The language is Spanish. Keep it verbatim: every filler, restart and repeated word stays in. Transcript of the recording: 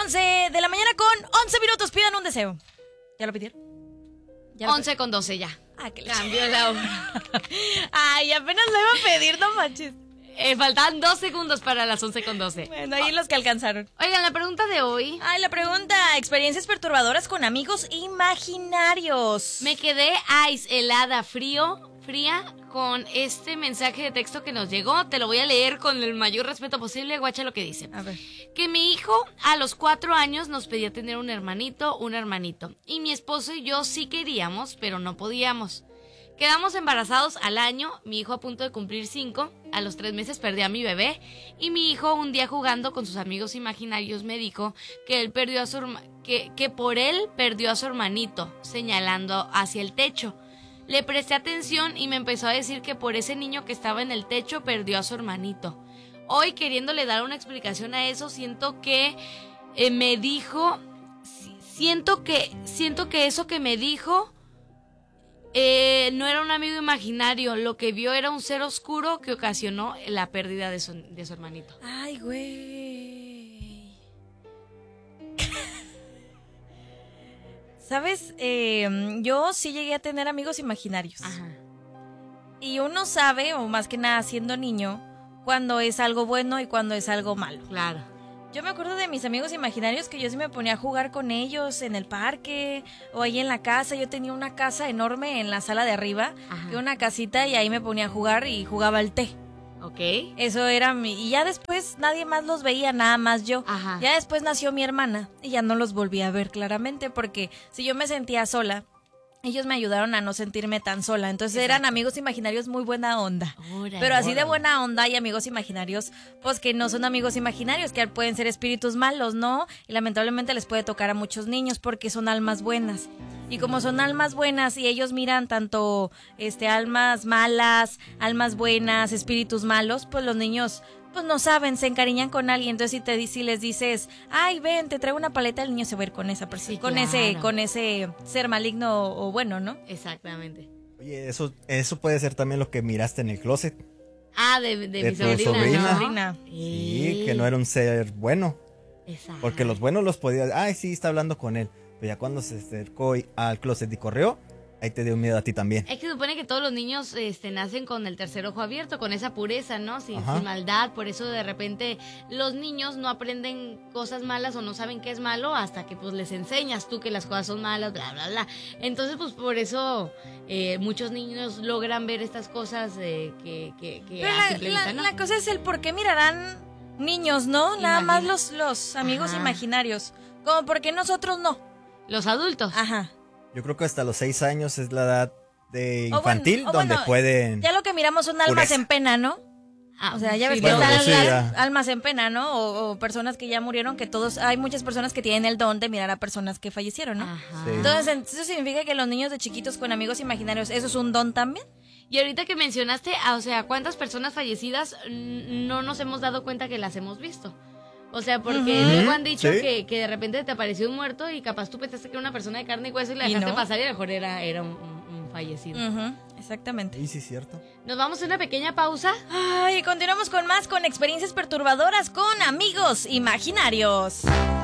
once de la mañana con once minutos. Pidan un deseo. ¿Ya lo pidieron? ¿Ya lo once pidieron? con doce ya. Ah, que Cambió la hora. Ay, apenas lo iba a pedir, no manches. Eh, faltaban dos segundos para las once con doce. Bueno, ahí los que alcanzaron. Oigan, la pregunta de hoy. Ay, la pregunta, experiencias perturbadoras con amigos imaginarios. Me quedé ice, helada, frío, fría, con este mensaje de texto que nos llegó. Te lo voy a leer con el mayor respeto posible. Guacha lo que dice. A ver. Que mi hijo a los cuatro años nos pedía tener un hermanito, un hermanito. Y mi esposo y yo sí queríamos, pero no podíamos. Quedamos embarazados al año, mi hijo a punto de cumplir cinco, a los tres meses perdí a mi bebé, y mi hijo un día jugando con sus amigos imaginarios me dijo que él perdió a su herma- que, que por él perdió a su hermanito, señalando hacia el techo. Le presté atención y me empezó a decir que por ese niño que estaba en el techo perdió a su hermanito. Hoy, queriéndole dar una explicación a eso, siento que eh, me dijo, si- siento que, siento que eso que me dijo Eh, no era un amigo imaginario, lo que vio era un ser oscuro que ocasionó la pérdida de su, de su hermanito. Ay, güey. ¿Sabes? Eh, yo sí llegué a tener amigos imaginarios. Ajá. Y uno sabe, o más que nada siendo niño, cuando es algo bueno y cuando es algo malo. Claro. Yo me acuerdo de mis amigos imaginarios que yo sí me ponía a jugar con ellos en el parque o ahí en la casa. Yo tenía una casa enorme en la sala de arriba, Ajá. que una casita, y ahí me ponía a jugar y jugaba al té. Ok. Eso era mi... Y ya después nadie más los veía, nada más yo. Ajá. Ya después nació mi hermana y ya no los volví a ver claramente porque si yo me sentía sola, ellos me ayudaron a no sentirme tan sola. Entonces Exacto. eran amigos imaginarios muy buena onda. Órale, Pero así de órale. buena onda hay amigos imaginarios, pues que no son amigos imaginarios, que pueden ser espíritus malos, ¿no? Y lamentablemente les puede tocar a muchos niños porque son almas buenas. Y como son almas buenas y ellos miran tanto este almas malas, almas buenas, espíritus malos, pues los niños pues no saben, se encariñan con alguien. Entonces si te si les dices, ay, ven, te traigo una paleta, el niño se va a ir con esa persona, Sí, con claro. ese con ese ser maligno o bueno, ¿no? Exactamente. Oye, eso, eso puede ser también lo que miraste en el closet. Ah, de, de, De mi tu sobrina, sobrina. ¿no? Sobrina. Sí, que no era un ser bueno. Exacto. Porque los buenos los podías, ay, sí, está hablando con él. Pero ya cuando se acercó y- al closet y corrió, ahí te dio miedo a ti también. Es que se supone que todos los niños este, nacen con el tercer ojo abierto, con esa pureza, ¿no? Sin, Ajá. sin maldad. Por eso de repente los niños no aprenden cosas malas o no saben qué es malo hasta que pues les enseñas tú que las cosas son malas, bla, bla, bla. Entonces pues por eso eh, muchos niños logran ver estas cosas eh, que, que, que Pero a la, simple la- vista, ¿no? la cosa es el por qué mirarán niños, ¿no? Nada Imagina- más los, los amigos Ajá. imaginarios. Como por qué nosotros no. Los adultos. Ajá. Yo creo que hasta los seis años es la edad de O bueno, infantil o donde bueno, pueden... Ya lo que miramos son almas Pureza. en pena, ¿no? Ah, O sea, ya ves sí, que no, Bueno, están pues sí, las ya. almas en pena, ¿no? O, o personas que ya murieron, que todos... Hay muchas personas que tienen el don de mirar a personas que fallecieron, ¿no? Ajá. Sí. Entonces, ¿eso significa que los niños de chiquitos con amigos imaginarios, eso es un don también? Y ahorita que mencionaste, ah, o sea, ¿cuántas personas fallecidas mm, no nos hemos dado cuenta que las hemos visto? O sea, porque Ujú. luego han dicho Sí. que, que de repente te apareció un muerto y capaz tú pensaste que era una persona de carne y hueso y la Y dejaste no. pasar y a lo mejor era, era un, un- un fallecido. Ujú, exactamente. Sí, sí, cierto. Nos vamos a una pequeña pausa. Ay, continuamos con más, con experiencias perturbadoras con amigos imaginarios.